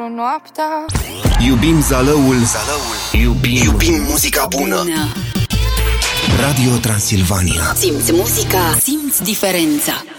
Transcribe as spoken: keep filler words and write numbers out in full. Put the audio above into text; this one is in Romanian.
bună noaptea. Iubim Zalăul, Zalăul. Iubim, Iubim muzica bună. bună. Radio Transilvania. Simți muzica, simți diferența.